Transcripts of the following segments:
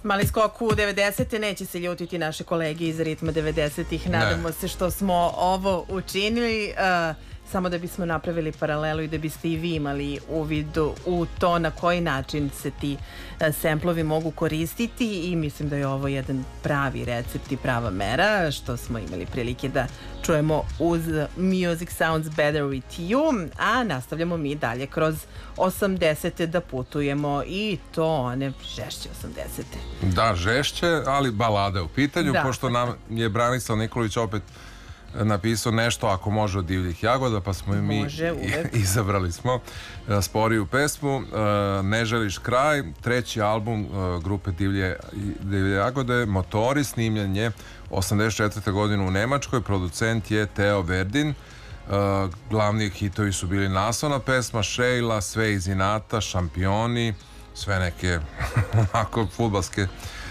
Mali skok u 90. Neće se ljutiti naše kolege iz Ritma 90-ih. Nadamo se što smo ovo učinili samo da bismo napravili paralelu i da biste i vi imali uvid u to na koji način se ti semplovi mogu koristiti, i mislim da je ovo jedan pravi recept i prava mera, što smo imali prilike da čujemo uz Music Sounds Better With You, a nastavljamo mi dalje kroz 80. da putujemo, i to one žešće 80. Da, žešće, ali balade u pitanju, pošto nam je Branislav Nikolić opet napisao nešto ako može od Divljih jagoda, pa smo i mi izabrali smo sporiju pesmu Ne želiš kraj, treći album grupe Divlje jagode, Motori, snimljen je 84. godine u Nemačkoj, producent je Teo Verdin. Glavni hitovi su bili naslovna pesma Šejla, Sve iz inata, Šampioni, sve neke onako fudbalske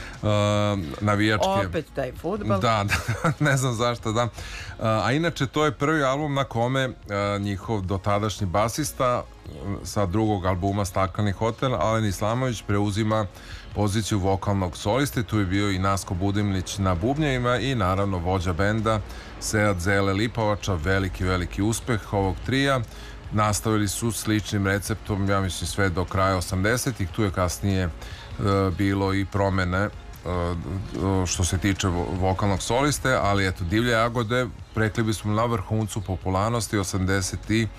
navijačke. Opet taj fudbal. Da, ne znam zašto, da. A inače, to je prvi album na kome njihov dotadašnji basista sa drugog albuma Stakleni hotel, Alen Islamović, preuzima poziciju vokalnog soliste. Tu je bio i Nasko Budimlić na bubnjevima i naravno vođa benda Sead Zele Lipovača. Veliki uspeh ovog trija. Nastavili su sličnim receptom, ja mislim, sve do kraja 80-ih. Tu je kasnije bilo i promene što se tiče vokalnog soliste, ali eto, Divlje jagode rekli bismo na vrhuncu popularnosti, 84.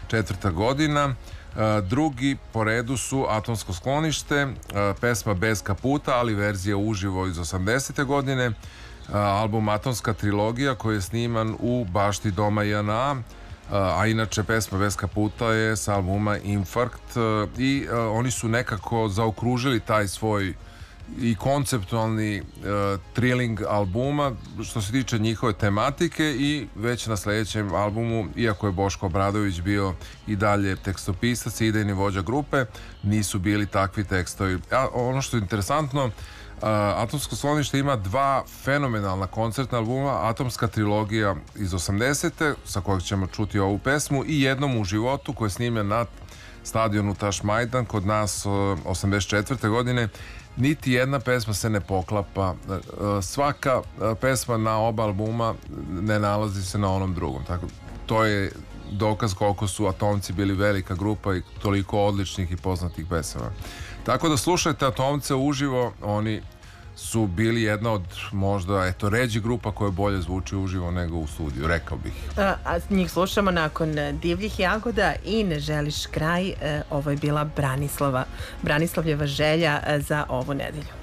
godina. Drugi po redu su Atomsko sklonište, pesma Bez kaputa, ali verzija uživo iz 80. godine, album Atomska trilogija koji je sniman u bašti Doma JNA, a inače pesma Bez kaputa je sa albuma Infarkt, i oni su nekako zaokružili taj svoj i konceptualni thrilling albuma što se tiče njihove tematike, i već na sljedećem albumu, iako je Boško Obradović bio i dalje tekstopisac i idejni vođa grupe, nisu bili takvi tekstovi. Ono što je interesantno, Atomsko sklonište ima dva fenomenalna koncertna albuma, Atomska trilogija iz 80. sa kojeg ćemo čuti ovu pesmu, i Jednom u životu koji je snimljen na stadionu Tašmajdan kod nas 84. godine. Niti jedna pesma se ne poklapa, svaka pesma na oba albuma ne nalazi se na onom drugom, tako to je dokaz koliko su Atomci bili velika grupa i toliko odličnih i poznatih pesama. Tako da slušajte Atomce uživo, oni su bili jedna od možda ređih grupa koje bolje zvuči uživo nego u studiju, rekao bih. A njih slušamo nakon Divljih jagoda i Ne želiš kraj. Ovo je bila Branislavljeva želja za ovu nedelju.